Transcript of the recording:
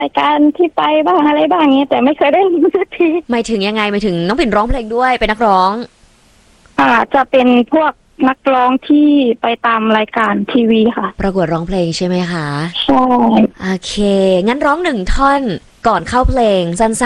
รายการที่ไปบ้างอะไรบ้างเงี้ยแต่ไม่เคยได้สักทีหมายถึงยังไงหมายถึงน้องปิ่นร้องเพลงด้วยเป็นนักร้องจะเป็นพวกนักร้องที่ไปตามรายการทีวีค่ะประกวดร้องเพลงใช่ไหมคะใช่โอเคงั้นร้อง1 ท่อนก่อนเข้าเพลงสั้น